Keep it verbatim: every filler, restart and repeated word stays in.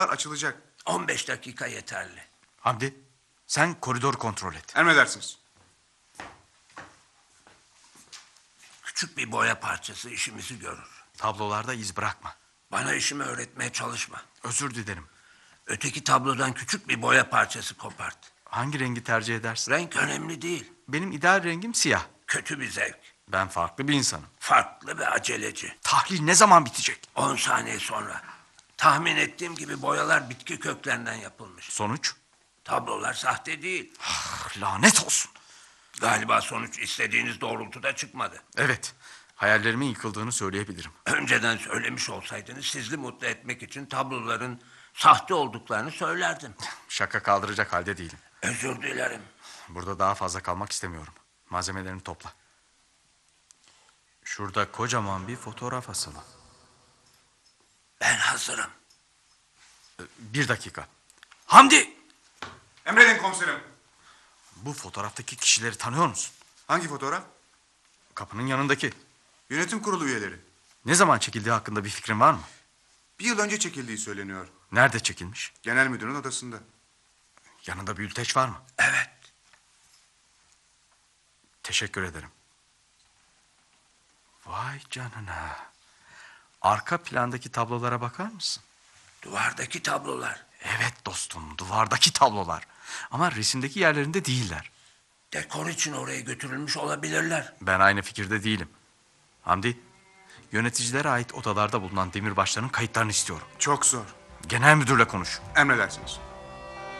açılacak. on beş dakika yeterli. Hamdi, sen koridoru kontrol et. Emredersiniz. Küçük bir boya parçası işimizi görür. Tablolarda iz bırakma. Bana işimi öğretmeye çalışma. Özür dilerim. Öteki tablodan küçük bir boya parçası kopart. Hangi rengi tercih edersin? Renk önemli değil. Benim ideal rengim siyah. Kötü bir zevk. Ben farklı bir insanım. Farklı ve aceleci. Tahlil ne zaman bitecek? On saniye sonra. Tahmin ettiğim gibi boyalar bitki köklerinden yapılmış. Sonuç? Tablolar sahte değil. Ah, lanet olsun. Galiba sonuç istediğiniz doğrultuda çıkmadı. Evet, hayallerimin yıkıldığını söyleyebilirim. Önceden söylemiş olsaydınız sizi mutlu etmek için tabloların sahte olduklarını söylerdim. Şaka kaldıracak halde değilim. Özür dilerim. Burada daha fazla kalmak istemiyorum. Malzemelerini topla. Şurada kocaman bir fotoğraf asılı. Ben hazırım. Ee, Bir dakika. Hamdi! Emredin komiserim. Bu fotoğraftaki kişileri tanıyor musun? Hangi fotoğraf? Kapının yanındaki. Yönetim kurulu üyeleri. Ne zaman çekildiği hakkında bir fikrin var mı? Bir yıl önce çekildiği söyleniyor. Nerede çekilmiş? Genel müdürün odasında. Yanında büyüteç var mı? Evet. Teşekkür ederim. Vay canına. Arka plandaki tablolara bakar mısın? Duvardaki tablolar. Evet dostum, duvardaki tablolar. Ama resimdeki yerlerinde değiller. Dekor için oraya götürülmüş olabilirler. Ben aynı fikirde değilim. Hamdi, yöneticilere ait odalarda bulunan demirbaşların kayıtlarını istiyorum. Çok zor. Genel müdürle konuş. Emredersiniz.